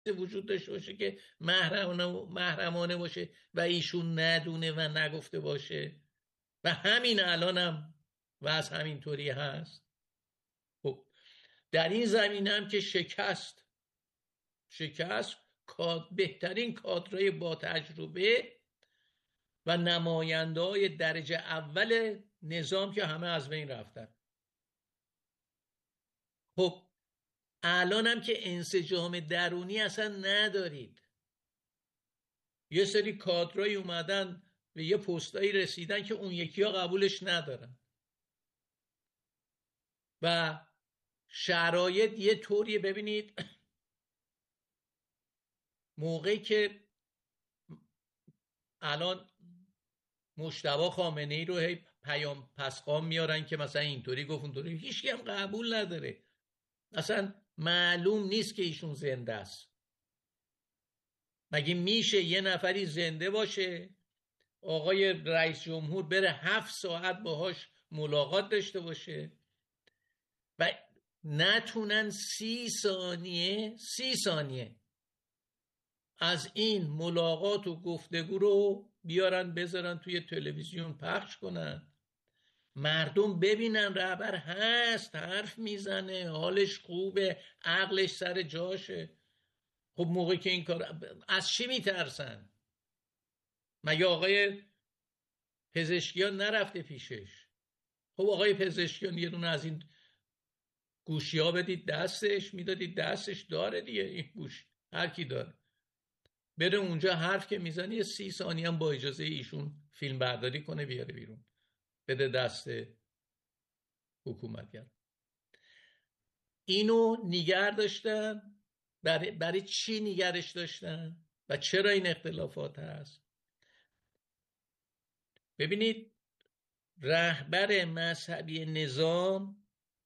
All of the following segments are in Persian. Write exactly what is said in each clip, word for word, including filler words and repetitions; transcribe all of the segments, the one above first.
وجود داشته باشه که محرمانه محرمانه باشه و ایشون ندونه و نگفته باشه؟ و همین الان هم وضع همینطوری هست. خب در این زمینه هم که شکست شکست بهترین کادرهای با تجربه و نماینده های درجه اول نظام که همه از بین رفتن. خب الان هم که انسجام درونی اصلا ندارید. یه سری کادرای اومدن به یه پستایی رسیدن که اون یکی ها قبولش ندارن و شرایط یه طوریه. ببینید موقعی که الان مجتبی خامنه‌ای رو هی پیام پسخام میارن که مثلا اینطوری گفت اونطوری، هیچ کی هم قبول نداره، اصلا معلوم نیست که ایشون زنده است. مگه میشه یه نفری زنده باشه آقای رئیس جمهور بره هفت ساعت باهاش ملاقات داشته باشه و نتونن سی ثانیه سی ثانیه از این ملاقات و گفتگو رو بیارن بذارن توی تلویزیون پخش کنن، مردم ببینن رهبر هست، حرف میزنه، حالش خوبه، عقلش سر جاشه؟ خب موقعی که این کار، از چی میترسن؟ مگه آقای پزشکیان نرفته پیشش؟ خب آقای پزشکیان یه دونه از این گوشی ها بدید دستش، میدادید دستش، داره دیگه این گوش، هر کی داره بره اونجا حرف که میزنه یه سی ثانیه هم با اجازه ایشون فیلم برداری کنه بیاره بیرون بده دست حکومتگر. اینو نگر داشتن. برای, برای چی نگرش داشتن و چرا این اختلافات هست؟ ببینید رهبر مذهبی نظام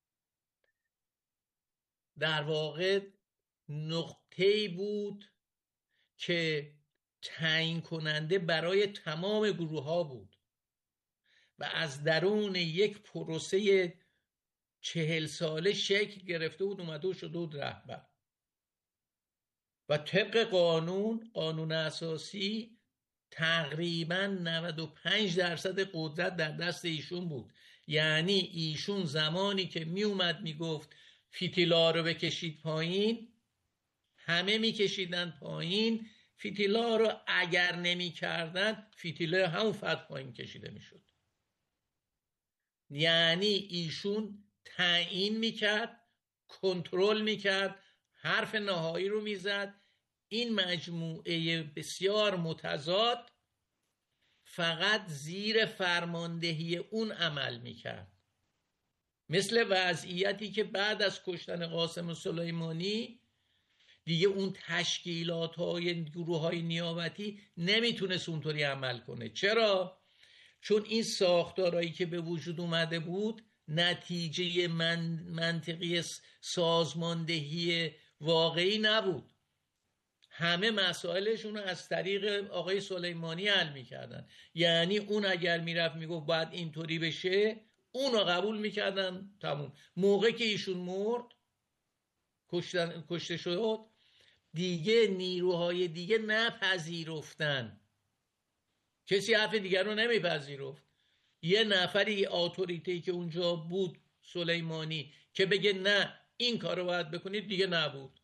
در واقع نقطه‌ای بود که تعیین کننده برای تمام گروه ها بود و از درون یک پروسه چهل ساله شکل گرفته بود، اومده و شده بود رهبر و طبق قانون قانون اساسی تقریبا نود و پنج درصد قدرت در دست ایشون بود. یعنی ایشون زمانی که می اومد می گفت فتیلا رو بکشید پایین، همه می کشیدن پایین. فتیلا رو اگر نمی کردن فتیلا همون فت پایین کشیده می شد. یعنی ایشون تعیین می کرد، کنترل می کرد، حرف نهایی رو می زد. این مجموعه بسیار متضاد فقط زیر فرماندهی اون عمل می کرد. مثل وضعیتی که بعد از کشتن قاسم سلیمانی دیگه اون تشکیلات های گروه های نیابتی نمیتونست اونطوری عمل کنه. چرا؟ چون این ساختارهایی که به وجود اومده بود نتیجه من منطقی سازماندهی واقعی نبود. همه مسائلشون رو از طریق آقای سلیمانی حل میکردن. یعنی اون اگر میرفت میگفت باید اینطوری بشه، اون رو قبول میکردن، تموم. موقع که ایشون مرد، کشتن، کشته شد، دیگه نیروهای دیگه نپذیرفتن. کسی حرف دیگر رو نمیپذیرفت. یه نفری اتوریتی که اونجا بود سلیمانی که بگه نه این کار رو باید بکنید دیگه نبود.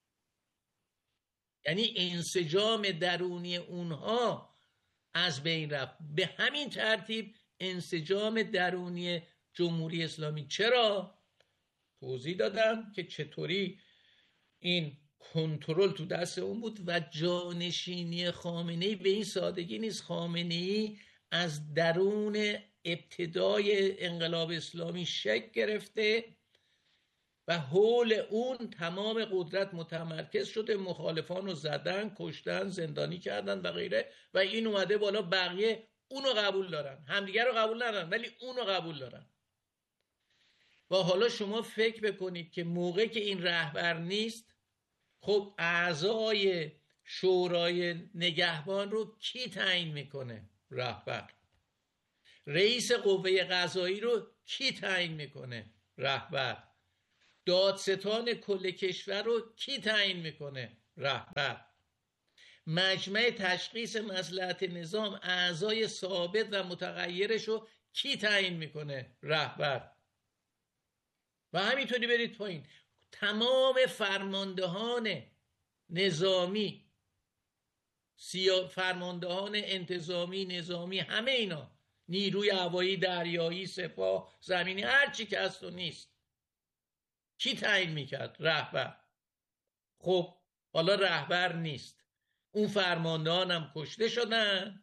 یعنی انسجام درونی اونها از بین رفت. به همین ترتیب انسجام درونی جمهوری اسلامی. چرا؟ توضیح دادم که چطوری این کنترل تو دست اون بود و جانشینی خامنه‌ای به این سادگی نیست. خامنه‌ای از درون ابتدای انقلاب اسلامی شکل گرفته و حول اون تمام قدرت متمرکز شده، مخالفان رو زدن، کشتن، زندانی کردن و غیره و این اومده بالا. بقیه اونو قبول دارن، همدیگر رو قبول ندارن ولی اونو قبول دارن. و حالا شما فکر بکنید که موقع که این رهبر نیست، خب اعضای شورای نگهبان رو کی تعیین میکنه؟ رهبر. رئیس قوه قضایی رو کی تعیین میکنه؟ رهبر. دادستان کل کشور رو کی تعیین میکنه؟ رهبر. مجمع تشخیص مصلحت نظام اعضای ثابت و متغیرش رو کی تعیین میکنه؟ رهبر. و همینطوری برید پایین، تمام فرماندهان نظامی، سیا فرماندهان انتظامی، نظامی، همه اینا، نیروی هوایی، دریایی، سپاه، زمینی، هر چی که هست و نیست، کی تعیین میکرد؟ رهبر. خب حالا رهبر نیست، اون فرماندهان هم کشته شدن.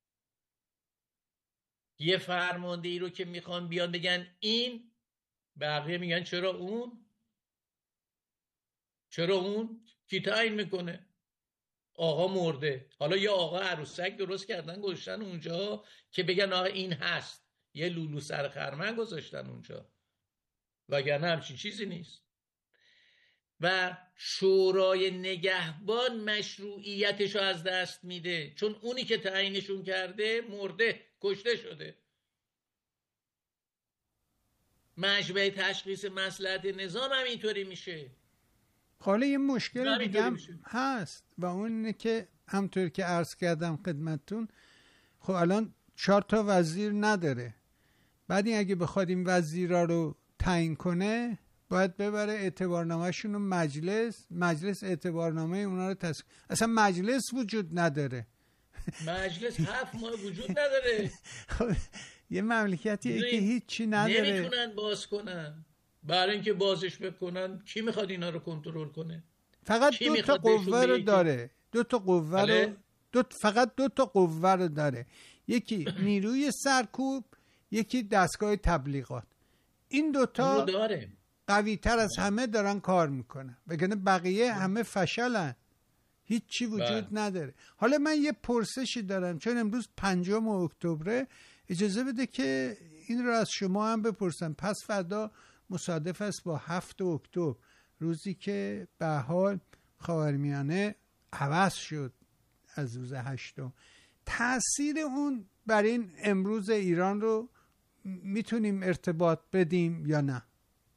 یه فرماندهی رو که میخوان بیان بگن این، بقیه میگن چرا اون؟ چرا اون؟ کی تعیین میکنه؟ آقا مرده. حالا یه آقا عروسک درست کردن گذاشتن اونجا که بگن آقا این هست، یه لولو سر خرمن گذاشتن اونجا، وگرنه همچین چیزی نیست. و شورای نگهبان مشروعیتشو از دست میده، چون اونی که تعیینشون کرده مرده، کشته شده. مجمع تشخیص مصلحت نظام هم اینطوری میشه. حالا یه مشکل دیگه هم هست و اون اینه که همطور که عرض کردم خدمتتون، خب الان چهار تا وزیر نداره، بعد این اگه بخواد این وزیرا رو تعیین کنه باید ببره اعتبارنامه‌شون رو مجلس، مجلس اعتبارنامه اونا رو تصویب. اصلا مجلس وجود نداره. مجلس هفت ماه وجود نداره. یه مملکتیه که هیچی نداره، نمیتونن باز کنن. برای اینکه بازش بکنن کی میخواد اینا رو کنترل کنه؟ فقط دو تا قوه رو داره، دو تا قوه رو دو فقط دو تا قوه رو داره، یکی نیروی سرکوب، یکی دستگاه تبلیغات. این دوتا داره، قوی تر از همه دارن کار میکنن، بگنه بقیه همه فشلن، هیچی وجود بله. نداره. حالا من یه پرسشی دارم، چون امروز پنجم اکتبر، اجازه بده که این رو از شما هم بپرسم. پس فردا مصادف است با هفت اکتبر، روزی که به حال خاورمیانه عوض شد از روز هشتم. تأثیر اون بر این امروز ایران رو میتونیم ارتباط بدیم یا نه؟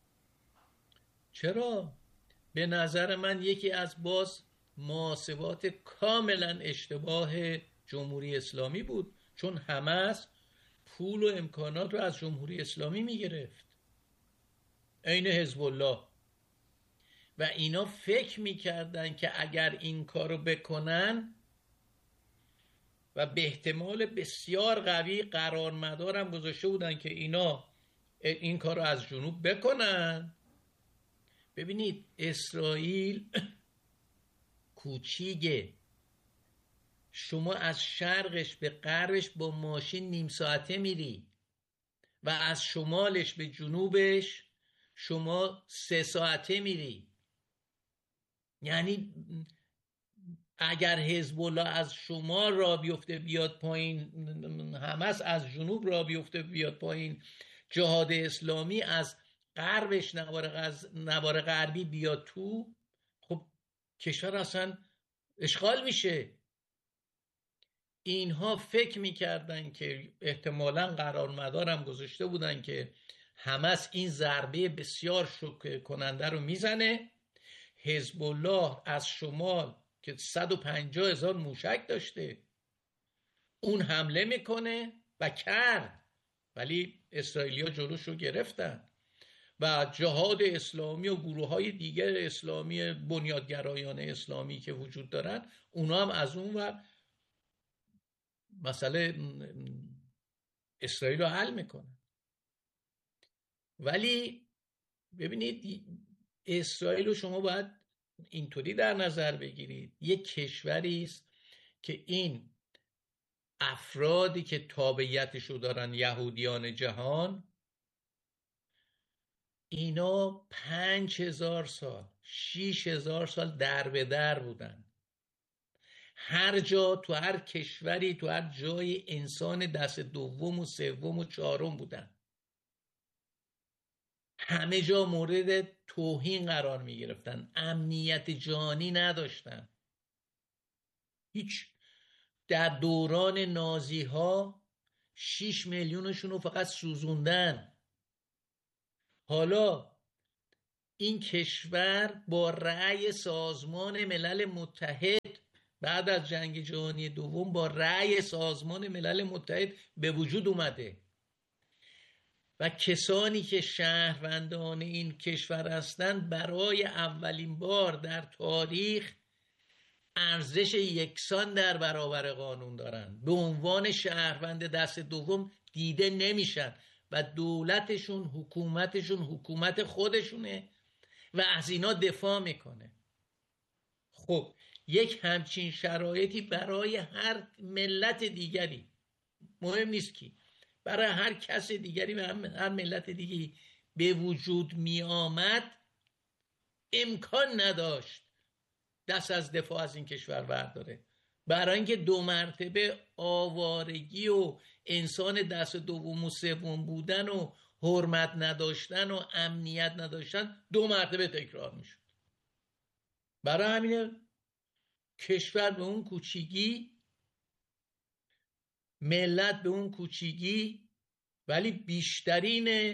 چرا؟ به نظر من یکی از باز محاسبات کاملا اشتباه جمهوری اسلامی بود، چون حماس پول و امکانات رو از جمهوری اسلامی میگرفت، عین حزب الله، و اینا فکر میکردن که اگر این کارو بکنن و به احتمال بسیار قوی قرارمدارم گذاشته بودن که اینا این کارو از جنوب بکنن. ببینید اسرائیل کوچیگه، شما از شرقش به غربش با ماشین نیم ساعته میری و از شمالش به جنوبش شما سه ساعته میری. یعنی اگر حزب الله از شمال را بیفته بیاد پایین، حماس از جنوب را بیفته بیاد پایین، جهاد اسلامی از غربش نوار, غز... نوار غربی بیاد تو، خب کشور اصلا اشغال میشه. اینها فکر میکردن که احتمالاً قرارمدارم گذاشته بودن که حماس این ضربه بسیار شوکه کننده رو میزنه، حزب الله از شمال که صد و پنجاه هزار موشک داشته اون حمله میکنه و کرد، ولی اسرائیلیا جلوش رو گرفتن و جهاد اسلامی و گروه های دیگر اسلامی بنیادگرایان اسلامی که وجود دارن اونا هم از اون و مسئله اسرائیل رو حل میکنن. ولی ببینید اسرائیل رو شما باید اینطوری در نظر بگیرید، یک کشوری است که این افرادی که تابعیتشو دارن یهودیان جهان، اینا پنج هزار سال شیش هزار سال در به در بودن. هر جا تو هر کشوری تو هر جای انسان دست دوم و سوم و چهارم بودن، همه جا مورد توهین قرار می گرفتن، امنیت جانی نداشتن هیچ. در دوران نازی ها شیش میلیونشون رو فقط سوزوندن. حالا این کشور با رأی سازمان ملل متحد بعد از جنگ جهانی دوم با رأی سازمان ملل متحد به وجود اومده و کسانی که شهروندان این کشور هستند برای اولین بار در تاریخ ارزش یکسان در برابر قانون دارن، به عنوان شهروند دست دوم دیده نمیشن و دولتشون حکومتشون حکومت خودشونه و از اینا دفاع میکنه. خب یک همچین شرایطی برای هر ملت دیگری، مهم نیست کی، برای هر کس دیگری و هر ملت دیگری به وجود می آمد، امکان نداشت دست از دفاع از این کشور برداره، برای اینکه دو مرتبه آوارگی و انسان دست دوم و سوم بودن و حرمت نداشتن و امنیت نداشتن دو مرتبه تکرار میشد. برای همین کشور به اون کوچیکی، ملت به اون کوچیکی، ولی بیشترین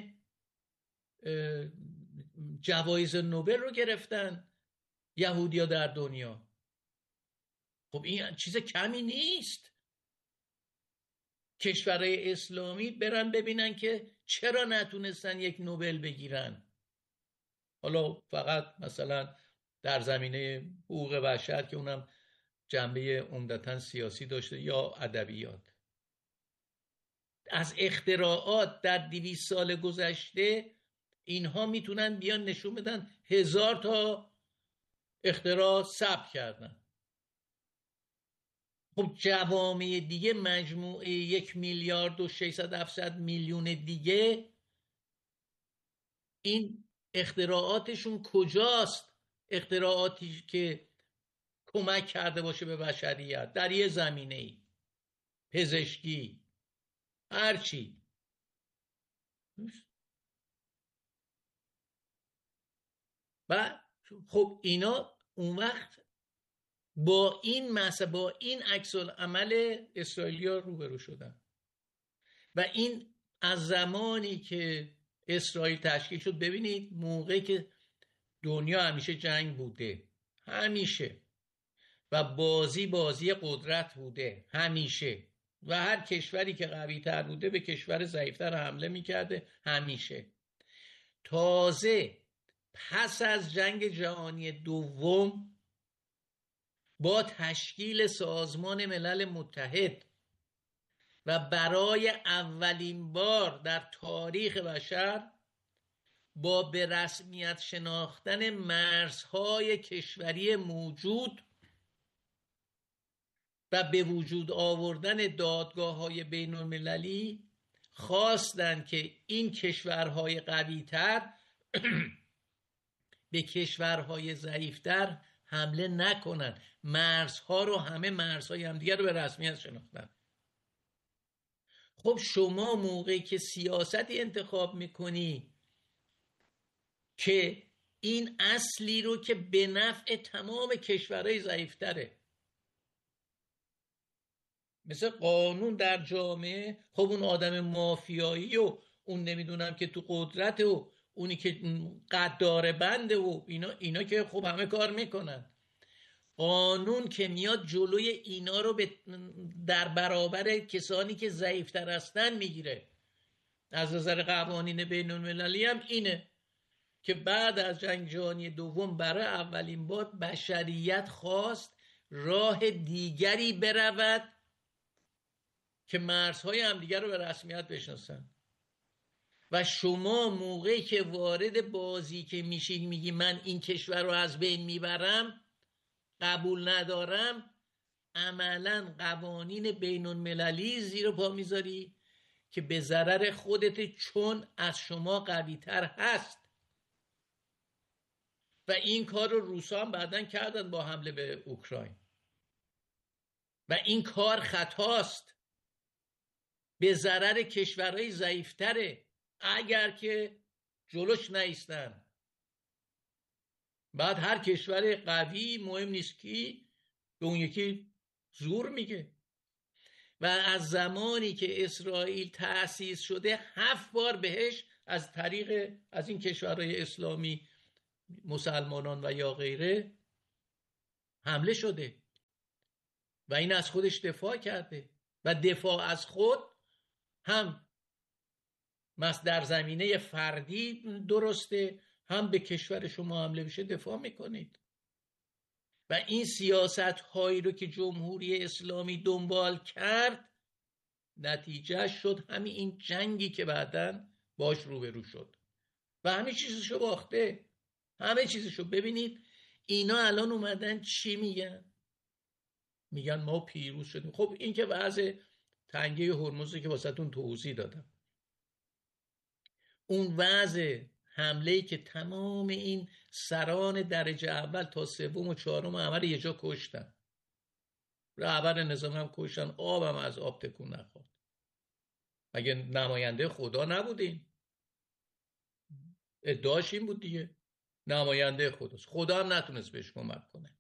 جوایز نوبل رو گرفتن یهودیا در دنیا. خب این چیز کمی نیست. کشورهای اسلامی برن ببینن که چرا نتونستن یک نوبل بگیرن. حالا فقط مثلا در زمینه حقوق بشر که اونم جنبه عمدتاً سیاسی داشته یا ادبیات. از اختراعات در دویست سال گذشته اینها میتونن بیان نشون بدن هزار تا اختراع ثبت کردن. خب جوامع دیگه مجموعه یک میلیارد و ششصد هفتصد میلیون دیگه این اختراعاتشون کجاست؟ اختراعاتی که کمک کرده باشه به بشریت در یه زمینه‌ای، پزشکی، هرچی. و خب اینا اون وقت با این مسئله، با این عکس العمل اسرائیلیا روبرو شدن و این از زمانی که اسرائیل تشکیل شد. ببینید موقعی که دنیا همیشه جنگ بوده، همیشه، و بازی بازی قدرت بوده همیشه، و هر کشوری که قوی تر بوده به کشور ضعیفتر حمله میکرده همیشه. تازه پس از جنگ جهانی دوم با تشکیل سازمان ملل متحد و برای اولین بار در تاریخ بشر با به رسمیت شناختن مرزهای کشوری موجود و به وجود آوردن دادگاه‌های بین‌المللی خواستند که این کشورهای قوی‌تر به کشورهای ضعیف‌تر حمله نکنن. مرزها رو، همه مرزهای همدیگر رو به رسمیت شناختن. خب شما موقعی که سیاستی انتخاب میکنی که این اصلی رو که به نفع تمام کشورهای ضعیفتره، مثل قانون در جامعه، خب اون آدم مافیایی و اون نمیدونم که تو قدرت و اونی که قدار بنده و اینا اینا که خب همه کار میکنن. قانون که میاد جلوی اینا رو به در برابر کسانی که ضعیفتر هستن میگیره. از نظر قوانین بین المللی هم اینه که بعد از جنگ جهانی دوم برای اولین بار بشریت خواست راه دیگری برود که مرزهای همدیگر رو به رسمیت بشناسن. و شما موقعی که وارد بازی که میشین میگی من این کشور رو از بین میبرم، قبول ندارم، عملاً قوانین بین المللی زیر پا میذاری که به ضرر خودت، چون از شما قوی‌تر هست. و این کار رو روسا هم بعداً کردن با حمله به اوکراین و این کار خطاست، به ضرر کشورهای ضعیفتره اگر که جلوش نایستن. بعد هر کشور قوی، مهم نیست کی، به اون یکی زور میگه. و از زمانی که اسرائیل تأسیس شده هفت بار بهش از طریق از این کشورهای اسلامی مسلمانان و یا غیره حمله شده و این از خودش دفاع کرده و دفاع از خود هم در زمینه فردی درسته، هم به کشور شما حمله بشه دفاع میکنید. و این سیاست هایی رو که جمهوری اسلامی دنبال کرد نتیجه شد همین این جنگی که بعداً باش روبرو شد و همه چیزشو باخته. همه چیزشو ببینید اینا الان اومدن چی میگن؟ میگن ما پیروز شدیم. خب این که وضع تنگه هرمزی که واسهتون توضیح دادم، اون وضع حمله‌ای که تمام این سران درجه اول تا سوم و چهارم همه رو یه جا کشتن، رهبر نظام هم کشتن، آبم از آب تکون نخورد. مگه نماینده خدا نبودین؟ ادعاش این بود دیگه، نماینده خداست. خدا هم نتونست بهش کمک کنه.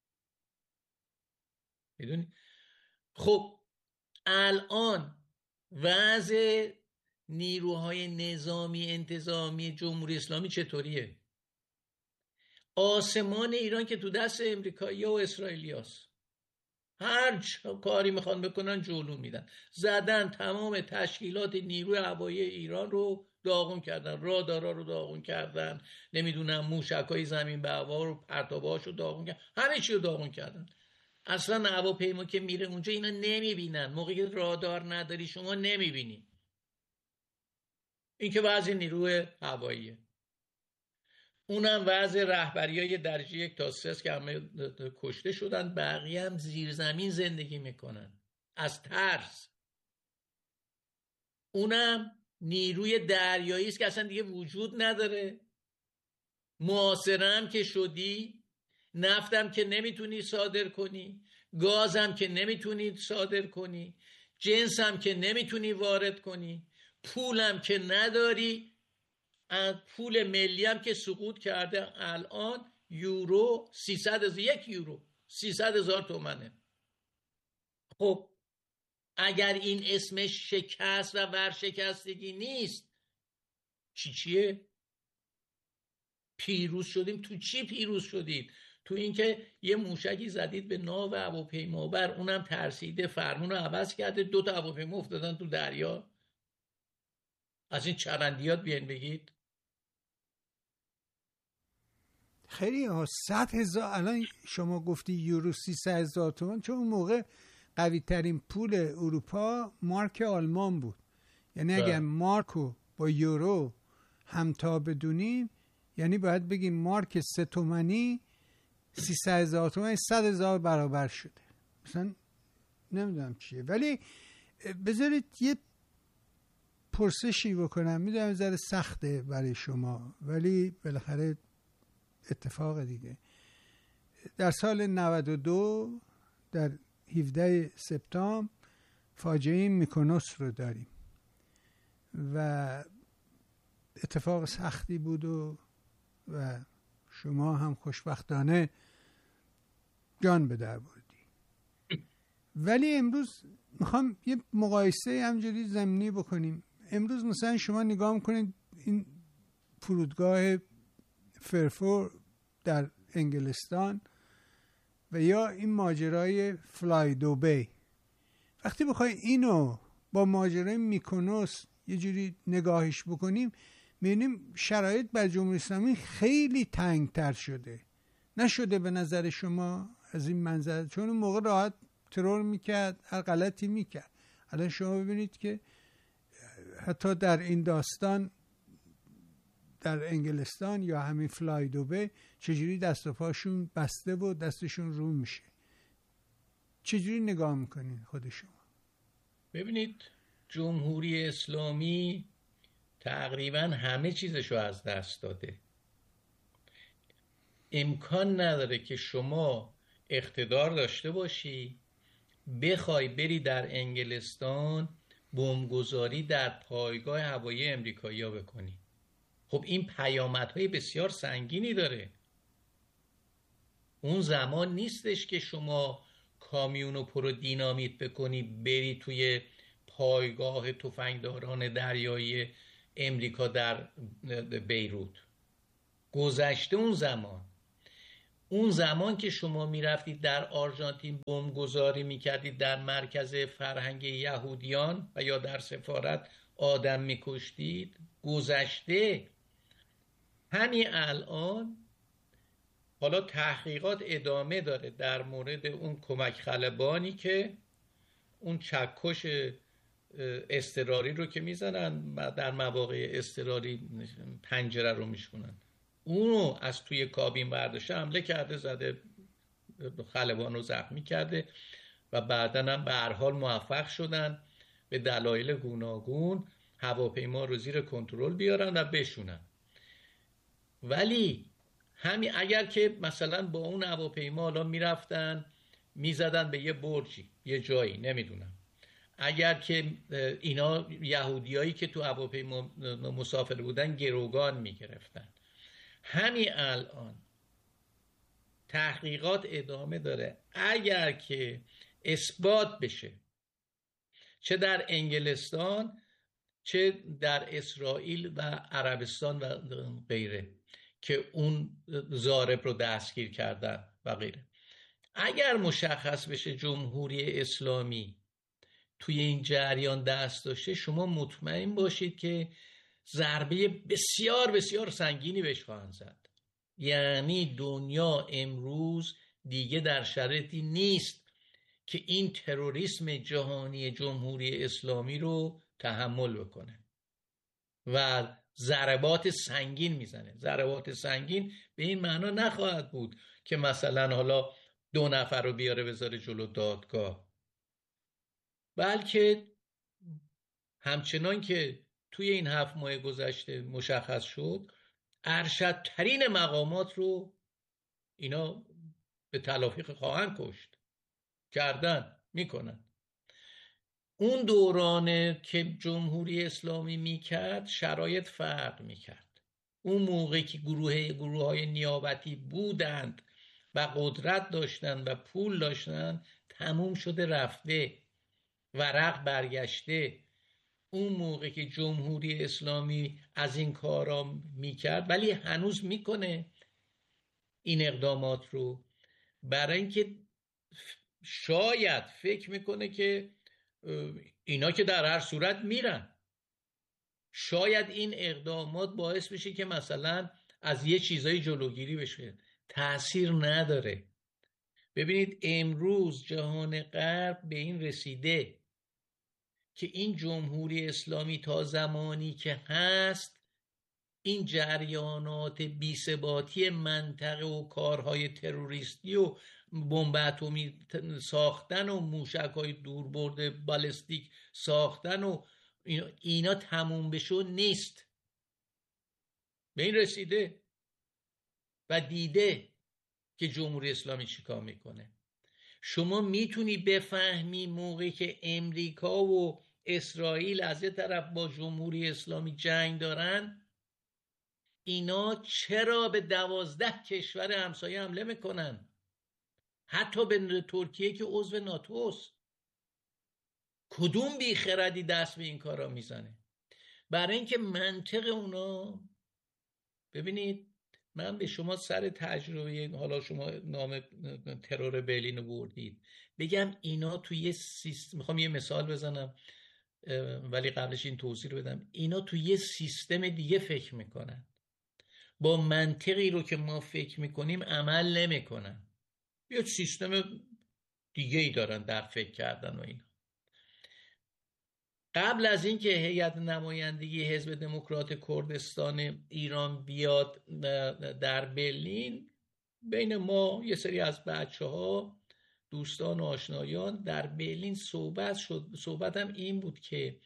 میدونی؟ خب الان وضع نیروهای نظامی انتظامی جمهوری اسلامی چطوریه؟ آسمان ایران که تو دست امریکایی و اسرائیلی هست. هر کاری میخوان بکنن جلو میدن. زدن تمام تشکیلات نیروی هوایی ایران رو داغون کردن، رادارا رو داغون کردن، نمیدونم موشکای زمین به هوا رو پرتابهاش رو داغون کردن، همه چی رو داغون کردن. اصلا هواپیما که میره اونجا اینا نمیبینن. موقعی که رادار نداری شما نمیبینی. این که وضع نیروی هواییه. اونم وضع رهبریای درجه یک تا سه که همه کشته شدن، بقیه هم زیر زمین زندگی میکنن از ترس. اونم نیروی دریایی است که اصلا دیگه وجود نداره. محاصره هم که شدی، نفتم که نمیتونی صادر کنی، گازم که نمیتونی صادر کنی، جنسم که نمیتونی وارد کنی، پولم که نداری. از پول ملی هم که سقوط کرده الان یورو سیصد هزار، یک یورو سیصد هزار تومنه. خب اگر این اسمش شکست و ورشکستگی نیست چی چیه؟ پیروز شدیم. تو چی پیروز شدید؟ تو اینکه یه موشکی زدید به ناو هواپیمابر، اونم ترسیده فرمون رو عوض کرده، دو تا هواپیما افتادن تو دریا. از این چرندیات بیان بگید. خیلی ها، صد هزار. الان شما گفتی یورو سیصد هزار تومان، چون اون موقع قوی ترین پول اروپا مارک آلمان بود. یعنی اگر مارکو با یورو همتا بدونیم، یعنی باید بگیم مارک سه تومنی سیصد هزار تومان صد هزار برابر شده. مثلا نمیدونم چیه، ولی بذارید یه پرسشی بکنم. میدونم ذره سخته برای شما، ولی بالاخره اتفاق دیگه. در سال نود و دو در هفدهم سپتامبر فاجعه میکونوس رو داریم و اتفاق سختی بود و و شما هم خوشبختانه جان به در بردی. ولی امروز میخوام یه مقایسه همجوری زمینی بکنیم. امروز مثلا شما نگاه میکنید این فرودگاه فرفور در انگلستان و یا این ماجرای فلای دوبی، وقتی بخوای اینو با ماجرای میکونوس یه جوری نگاهش بکنیم، می‌بینیم شرایط بر جمهوری اسلامی خیلی تنگ‌تر شده. نشده به نظر شما از این منظر؟ چون اون موقع راحت ترور میکرد، هر غلطی میکرد. الان شما ببینید که حتی در این داستان در انگلستان یا همین فلای دوبی چجوری دست و پاشون بسته و دستشون رو میشه. چجوری نگاه میکنین خود شما؟ ببینید جمهوری اسلامی تقریبا همه چیزشو از دست داده. امکان نداره که شما اقتدار داشته باشی بخوای بری در انگلستان بمبگذاری در پایگاه هوایی امریکایی‌ها بکنی. خب این پیامدهای بسیار سنگینی داره. اون زمان نیستش که شما کامیونو پرو دینامیت بکنی بری توی پایگاه تفنگداران دریایی امریکا در بیروت. گذشته اون زمان اون زمان که شما میرفتید در آرژانتین بمبگذاری میکردید در مرکز فرهنگ یهودیان و یا در سفارت آدم میکشتید، گذشته. همین الان حالا تحقیقات ادامه داره در مورد اون کمک خلبانی که اون چکش اضطراری رو که میزنن در مواقع اضطراری پنجره رو میشکنن، اونو از توی کابین برداشته حمله کرده، زده خلبان رو زخمی کرده و بعداً هم به هر حال موفق شدن به دلایل گوناگون هواپیما رو زیر کنترل بیارن و بشونن. ولی همین اگر که مثلا با اون هواپیما حالا میرفتن میزدن به یه برجی یه جایی نمیدونم، اگر که اینا یهودیایی که تو هواپیما مسافر بودن گروگان میگرفتن. همین الان تحقیقات ادامه داره، اگر که اثبات بشه چه در انگلستان چه در اسرائیل و عربستان و غیره که اون ضارب رو دستگیر کردن و غیره، اگر مشخص بشه جمهوری اسلامی توی این جریان دست داشته، شما مطمئن باشید که ضربه بسیار بسیار سنگینی بهش خواهند زد. یعنی دنیا امروز دیگه در شرایطی نیست که این تروریسم جهانی جمهوری اسلامی رو تحمل بکنه و ضربات سنگین میزنه. ضربات سنگین به این معنا نخواهد بود که مثلا حالا دو نفر رو بیاره بذاره جلو دادگاه، بلکه همچنان که توی این هفت ماه گذشته مشخص شد، ارشدترین مقامات رو اینا به تلافی خواهند کشت، کردن، میکنن. اون دورانه که جمهوری اسلامی میکرد شرایط فرق میکرد. اون موقعی که گروه گروه های نیابتی بودند و قدرت داشتند و پول داشتند، تموم شده رفته، ورق برگشته. اون موقع که جمهوری اسلامی از این کارا میکرد، ولی هنوز میکنه این اقدامات رو، برای اینکه شاید فکر میکنه که اینا که در هر صورت میرن، شاید این اقدامات باعث بشه که مثلا از یه چیزای جلوگیری بشه. تأثیر نداره. ببینید امروز جهان غرب به این رسیده که این جمهوری اسلامی تا زمانی که هست، این جریانات بی‌ثباتی منطقه و کارهای تروریستی و بمب اتمی ساختن و موشک‌های دوربرد بالستیک ساختن و اینا, اینا تموم بشو نیست. به این رسیده و دیده که جمهوری اسلامی چیکار میکنه. شما میتونی بفهمی موقعی که امریکا و اسرائیل از یه طرف با جمهوری اسلامی جنگ دارن، اینا چرا به دوازده کشور همسایه حمله میکنن، حتی به ترکیه که عضو ناتوست. کدوم بیخردی دست به این کارا میزنه؟ برای اینکه منطق اونا، ببینید من به شما سر تجربه، حالا شما نام ترور برلین رو بردید، بگم اینا توی یه سیستم، میخوام یه مثال بزنم ولی قبلش این توضیح رو بدم، اینا توی یه سیستم دیگه فکر میکنن، با منطقی رو که ما فکر میکنیم عمل نمیکنن، یه سیستم دیگه ای دارن در فکر کردن و اینا. قبل از اینکه هیئت نمایندگی حزب دموکرات کردستان ایران بیاد در برلین، بین ما یه سری از بچه ها، دوستان و آشنایان در برلین صحبت شد. صحبت هم این بود که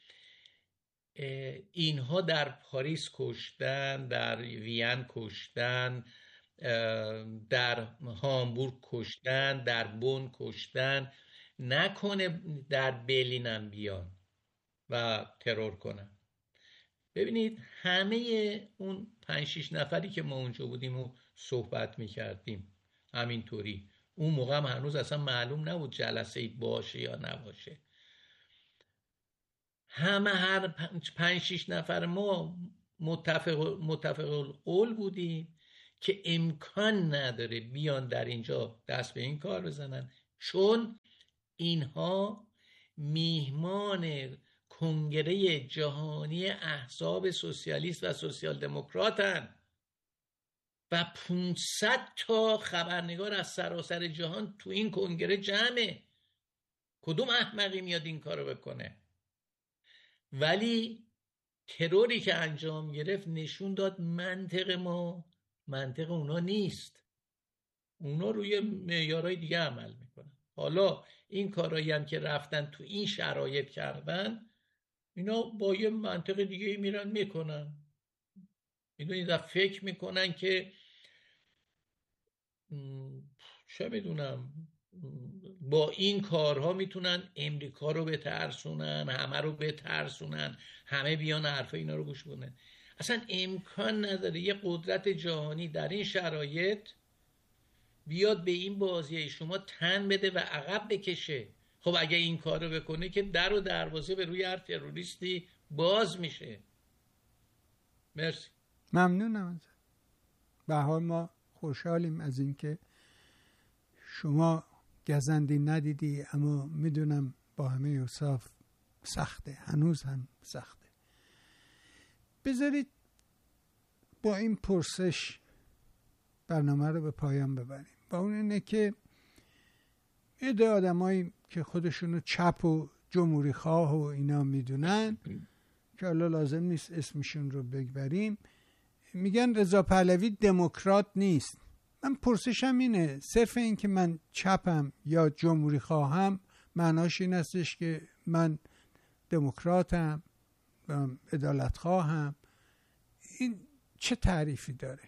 اینها در پاریس کشتن، در وین کشتن، در هامبورگ کشتن، در بن کشتن، نکنه در برلین هم بیان و ترور کنن. ببینید همه اون پنج شیش نفری که ما اونجا بودیم و صحبت میکردیم همینطوری، اون موقع هم هنوز اصلا معلوم نبود جلسه باشه یا نباشه، همه هر پنج شیش نفر ما متفق متفق القول بودیم که امکان نداره بیان در اینجا دست به این کار بزنن، چون اینها میهمان کنگره جهانی احزاب سوسیالیست و سوسیال دموکراتن و پانصد تا خبرنگار از سراسر جهان تو این کنگره جمعه. کدوم احمقی میاد این کارو بکنه؟ ولی تروری که انجام گرفت نشون داد منطق ما منطق اونا نیست. اونا روی معیارهای دیگه عمل میکنن. حالا این کارایی هم که رفتن تو این شرایط کردن، اینا با یه منطق دیگه میرن میکنن. اینا فکر میکنن که چه میدونم با این کارها میتونن امریکا رو بترسونن، همه رو بترسونن، همه بیان حرف اینا رو گوش کنن. اصلا امکان نداره یه قدرت جهانی در این شرایط بیاد به این بازی شما تن بده و عقب بکشه. خب اگه این کار رو بکنه که در و دروازه به روی هر تروریستی باز میشه. مرسی. ممنونم ازت. به هر حال ما خوشحالیم از اینکه شما گزندی ندیدی، اما میدونم با همه اوصاف سخته، هنوز هم سخته. بذارید با این پرسش برنامه رو به پایان ببریم. و اون اینه که ایده آدمایی که خودشونو چپ و جمهوری خواه و اینا میدونن که حالا لازم نیست اسمشون رو بگبریم، میگن رضا پهلوی دموکرات نیست. من پرسشم اینه، صرف این که من چپم یا جمهوری خواهم معناش این استش که من دموکراتم و عدالت خواهم؟ این چه تعریفی داره؟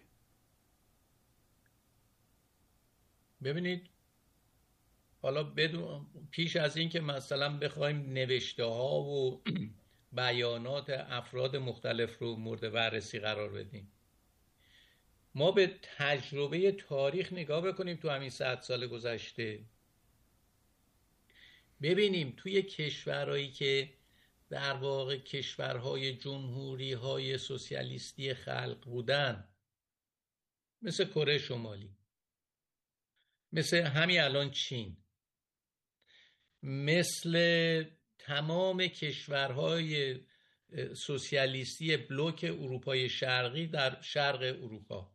ببینید، حالا بدون پیش از این که مثلا بخوایم نوشته ها و بیانات افراد مختلف رو مورد بررسی قرار بدیم، ما به تجربه تاریخ نگاه بکنیم. تو همین صد سال گذشته ببینیم توی کشورهایی که در واقع کشورهای جمهوری های سوسیالیستی خلق بودن، مثل کره شمالی، مثل همین الان چین، مثل تمام کشورهای سوسیالیستی بلوک اروپای شرقی در شرق اروپا،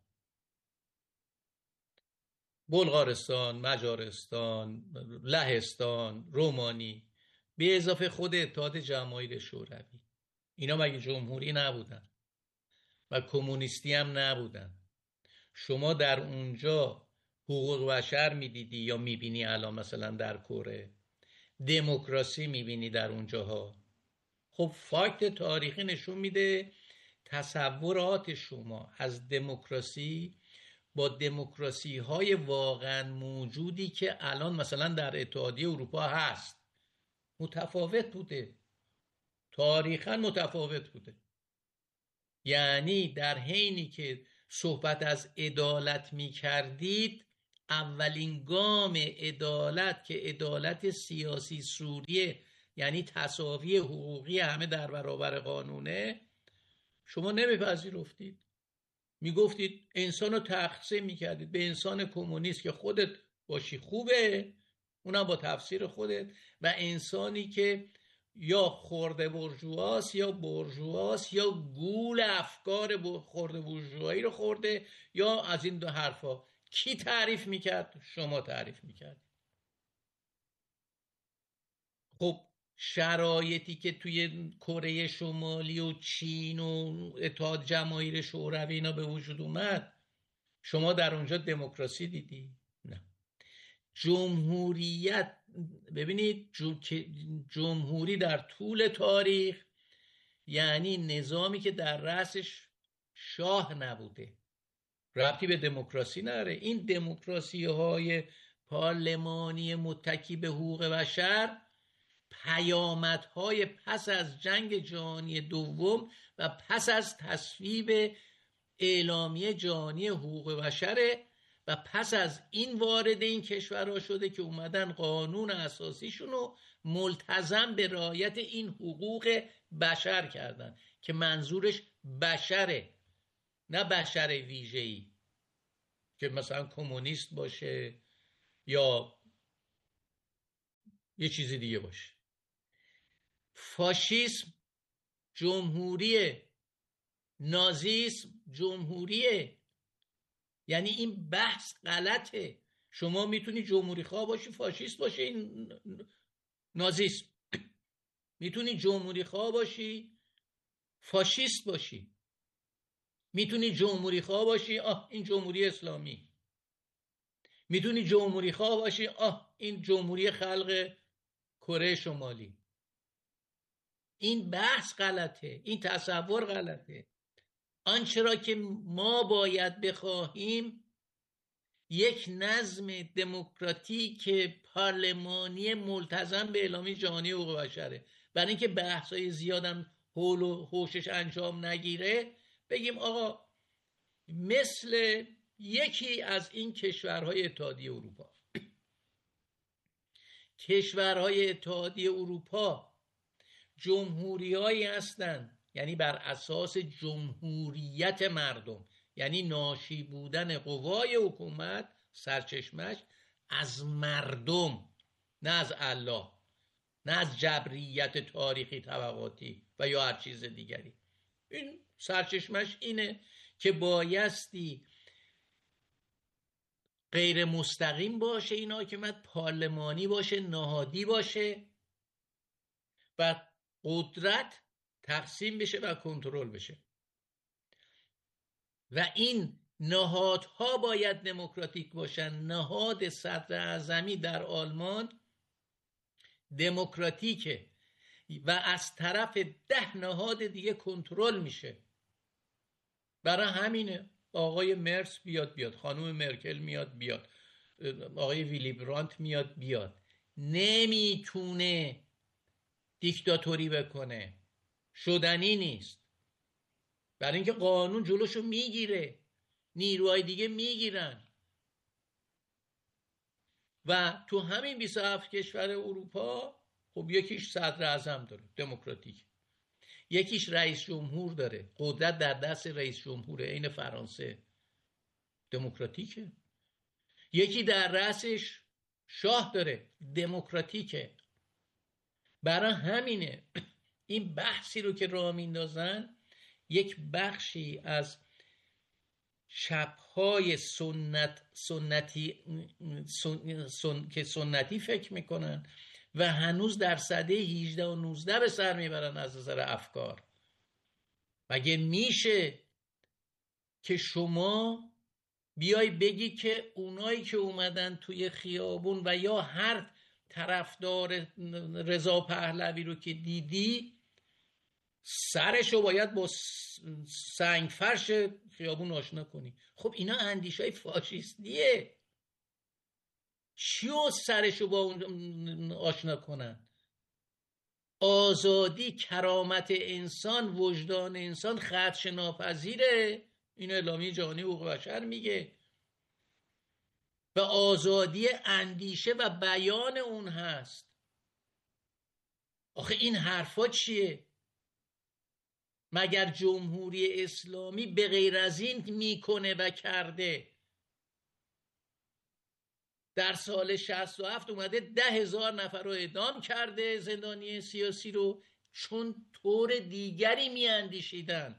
بلغارستان، مجارستان، لهستان، رومانی، به اضافه خود اتحاد جماهیر شوروی، اینا مگه جمهوری نبودن و کمونیستی هم نبودن؟ شما در اونجا حقوق بشر میدیدی یا میبینی الان مثلا در کره؟ دموکراسی میبینی در اونجاها؟ خب فاکت تاریخی نشون میده تصورات شما از دموکراسی با دموکراسی های واقعا موجودی که الان مثلا در اتحادیه اروپا هست متفاوت بوده، تاریخا متفاوت بوده. یعنی در حینی که صحبت از عدالت می کردید، اولین گام عدالت که عدالت سیاسی سوریه، یعنی تساوی حقوقی همه در برابر قانونه، شما نمیپذیرفتید. میگفتید انسان رو تقسیم میکردید به انسان کمونیست که خودت باشی خوبه، اونم با تفسیر خودت، و انسانی که یا خرده برجواست یا برجواست یا گول افکار خرده برجوایی رو خورده یا از این دو حرفا. کی تعریف میکرد؟ شما تعریف میکرد. خب شرایطی که توی کره شمالی و چین و اتحاد جماهیر شوروی اینا به وجود اومد، شما در اونجا دموکراسی دیدی؟ نه. جمهوریت، ببینید جمهوری در طول تاریخ یعنی نظامی که در رأسش شاه نبوده، ربطی به دموکراسی نداره. این دموکراسی های پارلمانی متکی به حقوق بشر پیامدهای پس از جنگ جهانی دوم و پس از تصویب اعلامیه جهانی حقوق بشره و پس از این وارد این کشورها شده که اومدن قانون اساسیشون رو ملتزم به رعایت این حقوق بشر کردن که منظورش بشره، نه بشر ویژه‌ای. که مثلا کمونیست باشه یا یه چیزی دیگه باشه. فاشیسم جمهوریه، نازیسم جمهوریه. یعنی این بحث غلطه. شما میتونی جمهوری خواه باشی فاشیست باشه، این نازیسم. میتونی جمهوری خواه باشی فاشیست باشی. میتونی جمهوری خواه باشی آه این جمهوری اسلامی. میتونی جمهوری خواه باشی آه این جمهوری خلق کره شمالی. این بحث غلطه، این تصور غلطه. آنچه را که ما باید بخواهیم یک نظم دموکراتیک پارلمانی ملتزم به اعلامیه جهانی حقوق بشره. برای اینکه بحث‌های زیادم حول و حوشش انجام نگیره، بگیم آقا مثل یکی از این کشورهای اتحادیه اروپا کشورهای اتحادیه اروپا جمهوریایی هستند، یعنی بر اساس جمهوریت مردم، یعنی ناشی بودن قوای حکومت سرچشمش از مردم، نه از الله، نه از جبریت تاریخی طبقاتی و یا هر چیز دیگری. این سرچشمش اینه که بایستی غیر مستقیم باشه، این حاکمیت پارلمانی باشه، نهادی باشه و قدرت تقسیم بشه و کنترل بشه. و این نهادها باید دموکراتیک باشن. نهاد صدر اعظمی در آلمان دموکراتیکه و از طرف ده نهاد دیگه کنترل میشه. برای همینه آقای مرس بیاد بیاد، خانم مرکل میاد بیاد، آقای ویلی برانت میاد بیاد. نمیتونه دیکتاتوری بکنه، شدنی نیست. برای اینکه قانون جلوشو میگیره، نیروهای دیگه میگیرن. و تو همین بیست و هفت کشور اروپا خب یکیش صدر اعظم داره دموکراتیک، یکیش رئیس جمهور داره، قدرت در دست رئیس جمهوره، این فرانسه دموکراتیکه. یکی در رأسش شاه داره، دموکراتیکه. برای همینه این بحثی رو که راه میندازن یک بخشی از چپ‌های سنت سنتی سن، سن، که سنتی فکر میکنن و هنوز در سده هجده و نوزده به سر میبرن از نظر افکار. مگه میشه که شما بیای بگی که اونایی که اومدن توی خیابون و یا هر طرفدار رضا پهلوی رو که دیدی سرشو باید با سنگ فرش خیابون آشنا کنی؟ خب اینا اندیشه‌های فاشیستیه. چیو سرشو با اون آشنا کنن؟ آزادی، کرامت انسان، وجدان انسان خدشه ناپذیره. این اعلامیه جهانی حقوق بشر میگه. و آزادی اندیشه و بیان اون هست. آخه این حرفا چیه؟ مگر جمهوری اسلامی به غیر از این میکنه و کرده؟ در سال شصت و هفت اومده ده هزار نفر رو اعدام کرده، زندانی سیاسی رو، چون طور دیگری میاندیشیدن.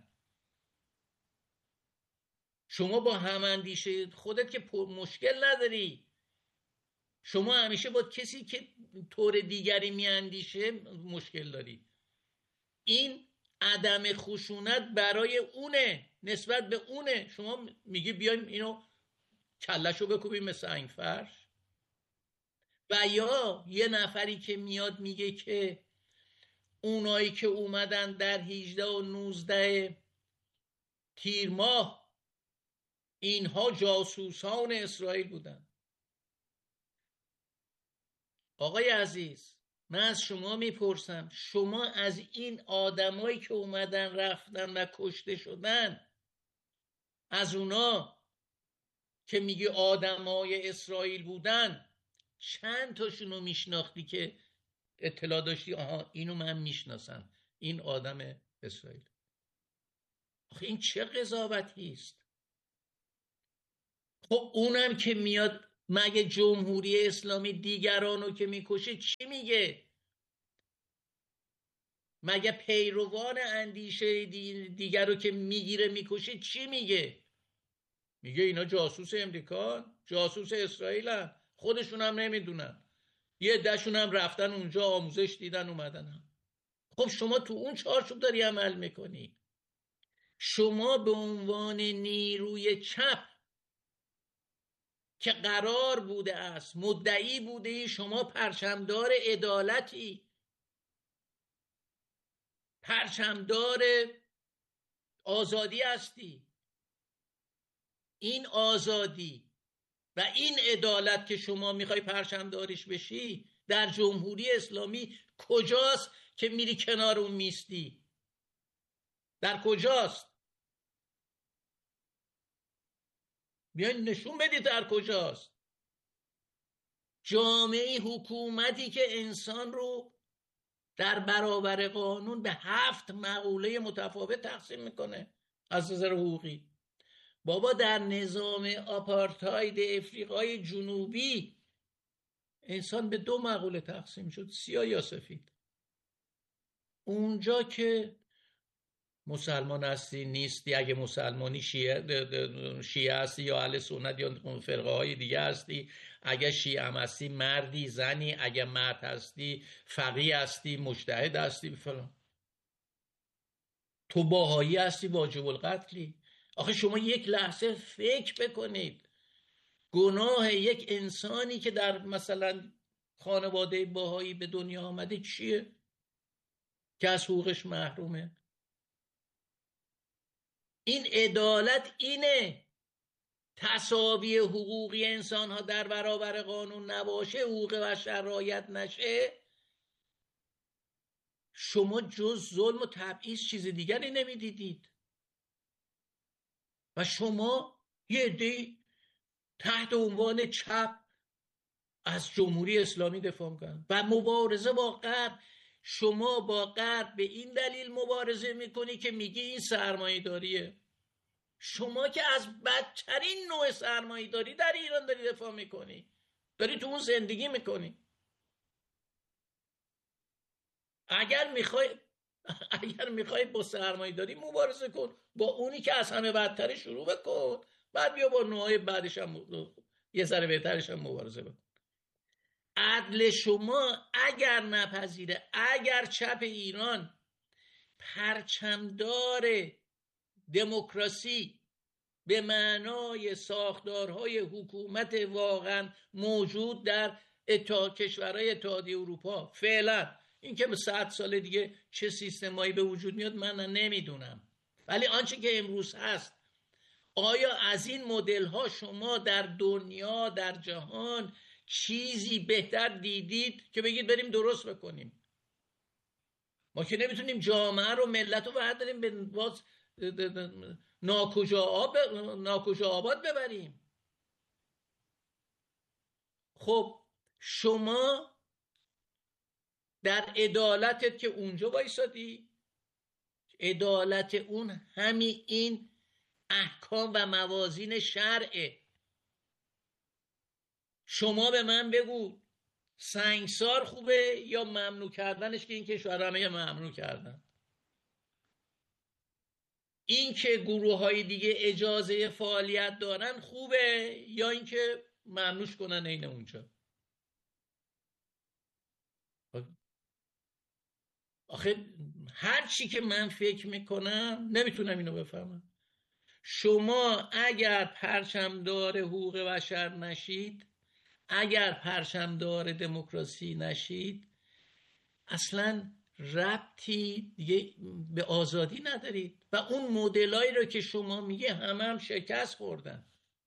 شما با هم اندیشه خودت که مشکل نداری، شما همیشه با کسی که طور دیگری میاندیشه مشکل داری. این عدم خشونت برای اونه، نسبت به اونه. شما میگی بیایم اینو کلشو بکوبیم مثل سنگ فرش. و یا یه نفری که میاد میگه که اونایی که اومدن در هجده و نوزده تیر ماه اینها جاسوسان اسرائیل بودن. آقای عزیز، من از شما میپرسم، شما از این آدمایی که اومدن رفتن و کشته شدن، از اونا که میگی آدمای اسرائیل بودن، چند تاشونو میشناختی که اطلاع داشتی آها اینو من میشناسم، این آدم اسرائیل؟ آخه این چه قضاوتی است؟ خب اونم که میاد مگه جمهوری اسلامی دیگرانو که میکشه چی میگه؟ مگه پیروان اندیشه دیگر رو که میگیره میکشه چی میگه؟ میگه اینا جاسوس امریکا، جاسوس اسرائیل هم. خودشون هم نمیدونن، یه دشون هم رفتن اونجا آموزش دیدن اومدن هم. خب شما تو اون چارچوب داری عمل میکنی. شما به عنوان نیروی چپ که قرار بوده است مدعی بوده شما پرچمدار عدالتی، پرچمدار آزادی هستی، این آزادی و این عدالت که شما میخوای پرچمدارش بشی در جمهوری اسلامی کجاست که میری کنار اون میستی؟ در کجاست؟ بیاین نشون بدید در کجاست. جامعه حکومتی که انسان رو در برابر قانون به هفت مقوله متفاوت تقسیم میکنه از نظر حقوقی. بابا در نظام آپارتاید افریقای جنوبی انسان به دو مقوله تقسیم شد، سیاه یا سفید. اونجا که مسلمان هستی نیستی، اگه مسلمانی شیعه, شیعه هستی یا اهل سنت یا فرقه های دیگه هستی، اگه شیعه هم هستی مردی زنی، اگه مرد هستی فقیه هستی مجتهد هستی فلان. تو باهایی هستی واجب القتلی. آخه شما یک لحظه فکر بکنید گناه یک انسانی که در مثلا خانواده باهایی به دنیا آمده چیه که از حقوقش محرومه؟ این عدالت اینه. تساوی حقوقی انسان ها در برابر قانون نباشه، حقوق بشر رعایت نشه، شما جز ظلم و تبعیض چیز دیگری نمیدیدید. و شما یه عده‌ای تحت عنوان چپ از جمهوری اسلامی دفاع میکنن و مبارزه با غرب. شما با غرب به این دلیل مبارزه میکنی که میگی این سرمایه داریه. شما که از بدترین نوع سرمایه داری در ایران داری دفاع میکنی، داری تو اون زندگی میکنی. اگر میخوای اگر میخوای با سرمایه داری مبارزه کن، با اونی که از همه بدتره شروع بکن، بعد بیا با نوعای بعدش هم یه ذره بهترش هم مبارزه بکن. عدل شما اگر نپذیره، اگر چپ ایران پرچمدار دموکراسی به معنای ساختارهای حکومت واقعا موجود در اتحاد کشورهای اتحادیه اروپا فعلا، این که به صد سال دیگه چه سیستمایی به وجود میاد من نمیدونم، ولی آنچه که امروز هست، آیا از این مدل ها شما در دنیا در جهان چیزی بهتر دیدید که بگید بریم درست بکنیم؟ ما که نمیتونیم جامعه رو ملت رو برداریم به باز ناکجا آب ناکجا آباد ببریم. خب شما در عدالتت که اونجا وایسادی، عدالت اون همین این احکام و موازین شرعه. شما به من بگو سنگسار خوبه یا ممنوع کردنش که این کشورها همه ممنوع کردن؟ این که گروه های دیگه اجازه فعالیت دارن خوبه یا این که ممنوعش کنن این اونجا؟ آخه هر چی که من فکر میکنم نمیتونم اینو بفهمم. شما اگر پرچمدار حقوق بشر نشید، اگر پرچمدار دموکراسی نشید، اصلا ربطی دیگه به آزادی ندارید. و اون مدلایی رو که شما میگه همه هم شکست خوردن.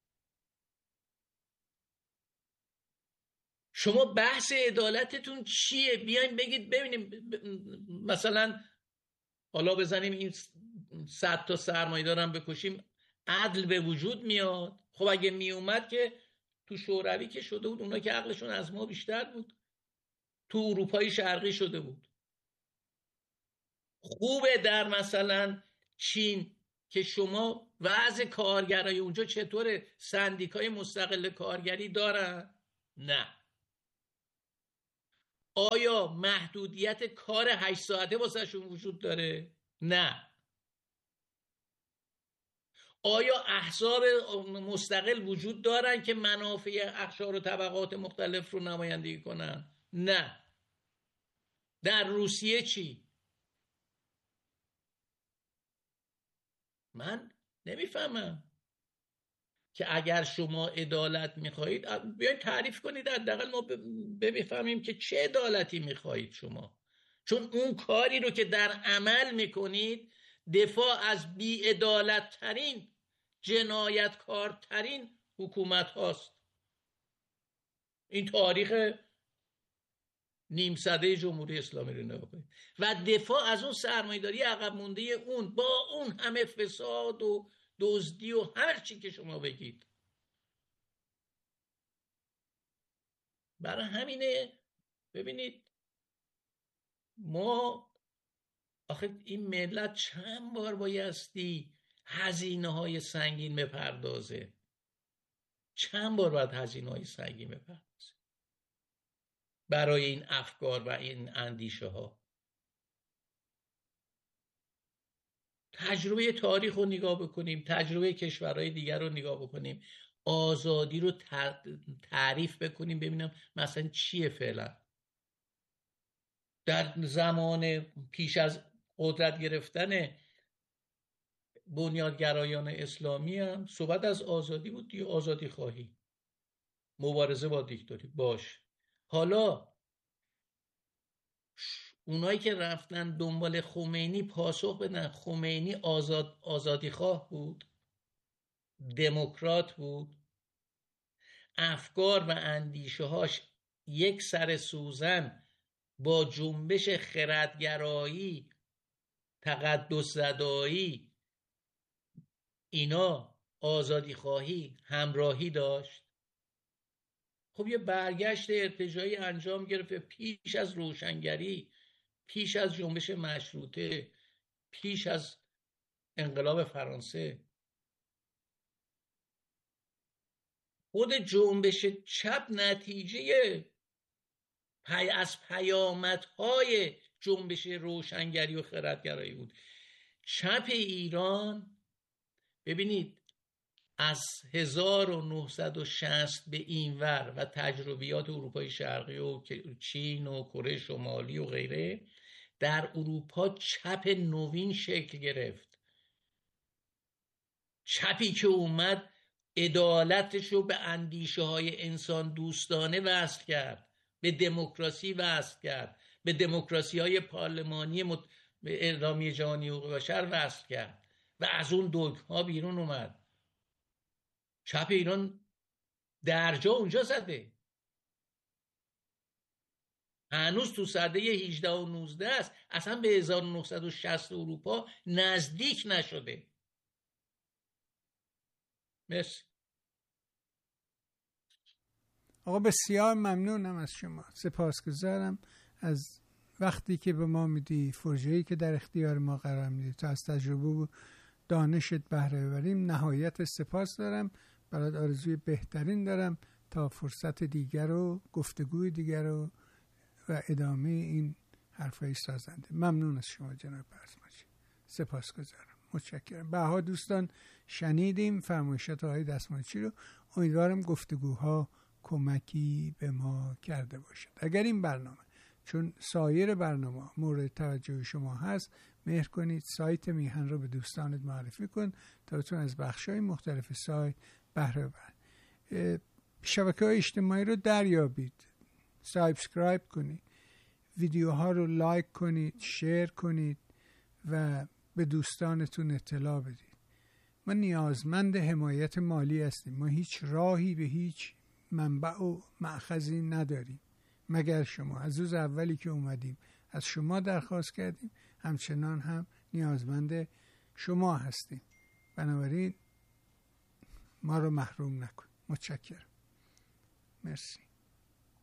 شما بحث عدالتتون چیه؟ بیاین بگید ببینیم مثلا حالا بزنیم این صد تا سرمایه دارم بکشیم عدل به وجود میاد. خب اگه میومد که تو شوروی که شده بود، اونا که عقلشون از ما بیشتر بود، تو اروپای شرقی شده بود. خوبه در مثلا چین که شما وضع کارگرای اونجا چطوره؟ سندیکای مستقل کارگری دارن؟ نه. آیا محدودیت کار هشت ساعته واسه شون وجود داره؟ نه. آیا احزاب مستقل وجود دارن که منافع اقشار و طبقات مختلف رو نمایندگی کنن؟ نه. در روسیه چی؟ من نمیفهمم که اگر شما عدالت میخواهید بیاید تعریف کنید، حداقل ما بفهمیم که چه عدالتی میخواهید شما. چون اون کاری رو که در عمل میکنید دفاع از بی‌عدالت ترین، جنایتکارترین حکومت هاست. این تاریخ نیم سده جمهوری اسلامی رو نگاه کنید و دفاع از اون سرمایه‌داری عقب مونده اون با اون همه فساد و دزدی و هر چی که شما بگید. برای همینه ببینید ما آخه این ملت چند بار بایستی هزینه های سنگین بپردازه، چند بار باید هزینه های سنگین بپردازه برای این افکار و این اندیشه ها. تجربه تاریخ رو نگاه بکنیم، تجربه کشورهای دیگر رو نگاه بکنیم، آزادی رو تعریف بکنیم ببینم مثلا چیه فعلا. در زمان پیش از قدرت گرفتن بنیادگرایان اسلامی هم صحبت از آزادی بود دیگه، آزادی خواهی، مبارزه با دیکتاتوری باش. حالا اونایی که رفتن دنبال خمینی پاسخ بدن، خمینی آزاد آزادی خواه بود، دموکرات بود، افکار و اندیشه هاش یک سر سوزن با جنبش خردگرایی، تقدس زدایی، اینا آزادی خواهی همراهی داشت. خب یه برگشت ارتجاعی انجام گرفت پیش از روشنگری، پیش از جنبش مشروطه، پیش از انقلاب فرانسه. خود جنبش چپ نتیجه پی از پیامدهای جنبش روشنگری و خردگرایی بود. چپ ایران ببینید از هزار و نهصد و شصت به این ور و تجربیات اروپای شرقی و چین و کره شمالی و غیره، در اروپا چپ نوین شکل گرفت. چپی که اومد عدالتش رو به اندیشه های انسان دوستانه وصل کرد، به دموکراسی وصل کرد، به دموکراسی های پارلمانی مت... به اعلامیه جهانی حقوق بشر وصل کرد و از اون دوگها بیرون اومد. چپ ایران درجا اونجا زده، هنوز تو سده هجده و نوزده است، اصلا به هزار و نهصد و شصت اروپا نزدیک نشده. مرسی. آقا بسیار ممنونم از شما، سپاسگزارم از وقتی که به ما میدی، فرجه‌ای که در اختیار ما قرار میدی تا از تجربه و دانشت بهره ببریم. نهایت سپاس دارم، برات آرزوی بهترین دارم تا فرصت دیگر و گفتگوی دیگر و و ادامه این حرفای سازنده. ممنون از شما جناب برزماچی، سپاسگزارم، متشکرم. بها دوستان شنیدیم فرمایشات آقای دستماچی رو. امیدوارم گفتگوها کمکی به ما کرده باشد. اگر این برنامه چون سایر برنامه مورد توجه شما هست، مهر کنید سایت میهن رو به دوستانت معرفی کن تا بتون از بخش‌های مختلف سایت بهره ببرید. شبکه‌های اجتماعی رو دریابید، سابسکرایب کنید، ویدیوها رو لایک کنید، شیر کنید و به دوستانتون اطلاع بدید. ما نیازمند حمایت مالی هستیم. ما هیچ راهی به هیچ منبع و مأخذی نداریم مگر شما. از روز اولی که اومدیم از شما درخواست کردیم، همچنان هم نیازمند شما هستیم. بنابراین ما رو محروم نکن. متشکرم. مرسی.